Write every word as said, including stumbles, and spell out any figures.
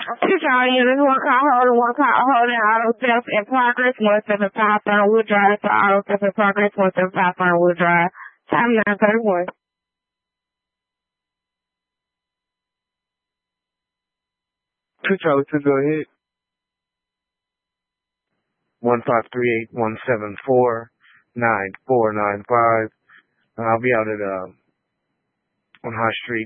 Two Charlie units, one car holder, one car holding auto theft in progress, one seven five Fernwood Drive, for auto theft in progress, one seven five Fernwood Drive. Time nine thirty-one. Two Charlie two, go ahead. One five three eight one seven four nine four nine five. I'll be out at uh on High Street